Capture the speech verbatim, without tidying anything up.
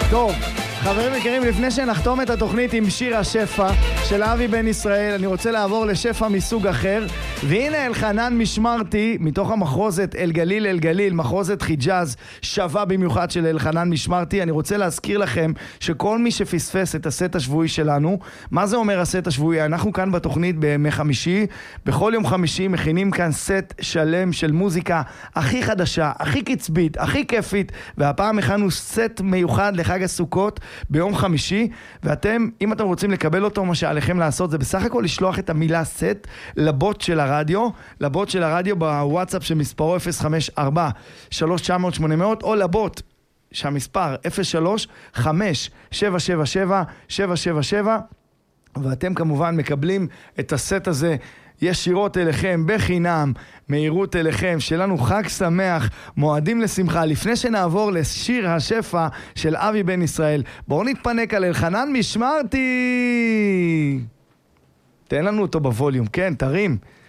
טוב, חברים יקרים, לפני שנחתום את התוכנית עם שיר השפע של אבי בן ישראל, אני רוצה לעבור לשפע מסוג אחר. והנה אלחנן משמרתי, מתוך המחרוזת אל גליל אל גליל, מחרוזת חיג'אז שווה במיוחד של אלחנן משמרתי. אני רוצה להזכיר לכם שכל מי שפספס את הסט השבועי שלנו, מה זה אומר הסט השבועי? אנחנו כאן בתוכנית בימי חמישי, בכל יום חמישי מכינים כאן סט שלם של מוזיקה הכי חדשה, הכי קצבית, הכי כיפית, והפעם הכנו סט מיוחד לחג הסוכות ביום חמישי, ואתם, אם אתם רוצים לקבל אותו, מה שעליכם לעשות זה בסך הכל לשלוח את המילה סט לבוט של הרדיו, לבוט של הרדיו בוואטסאפ שמספרו אפס חמש ארבע שלוש תשע אפס אפס שמונה אפס, או לבוט שהמספר אפס שלוש חמש שבע שבע שבע שבע שבע שבע, ואתם כמובן מקבלים את הסט הזה ישירות אליכם בחינם, מהירות אליכם. שלנו חג שמח, מועדים לשמחה. לפני שנעבור לשיר השפע של אבי בן ישראל, בואו נתפנק על אלחנן משמרתי. תן לנו אותו בווליום, כן, תרים.